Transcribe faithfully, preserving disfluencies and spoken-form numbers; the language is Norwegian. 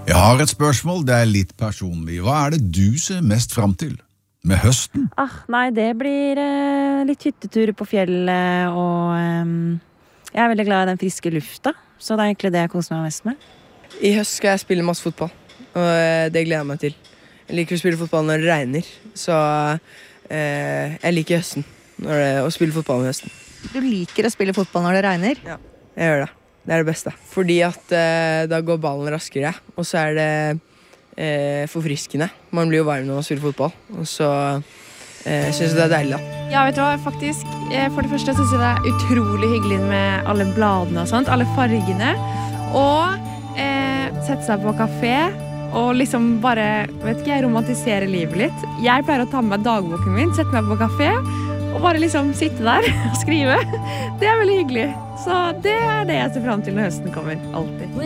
Jeg har et spørsmål, det er litt personlig. Hva er det du ser mest fram til med høsten? Ah, nei, det blir eh, litt hytteturer på fjellet, og eh, jeg er veldig glad i den friske lufta, så det er egentlig det jeg koser meg mest med. I høst skal jeg spille masse fotball, og eh, det gleder jeg meg til. Jeg liker å spille fotball når det regner, så eh, jeg liker høsten, når det, å spille fotball med høsten. Du liker å spille fotball når det regner? Ja, jeg gjør det. Det er det beste. Fordi at eh, da går ballen raskere, og så er det eh, forfriskende. Man blir jo varm når man spiller fotball, og så eh, synes jeg det er deilig da. Ja, vet du hva, faktisk, eh, for det første synes jeg det er utrolig hyggelig med alle bladene og sånt, alle fargene, og eh, sette seg på kafé, og liksom bare, vet ikke, jeg romantiserer livet litt. Jeg pleier å ta med meg dagboken min, sette meg på kafé, og bare liksom sitte der og skrive. Det er veldig hyggelig. Så det er det jeg ser frem til når høsten kommer, alltid.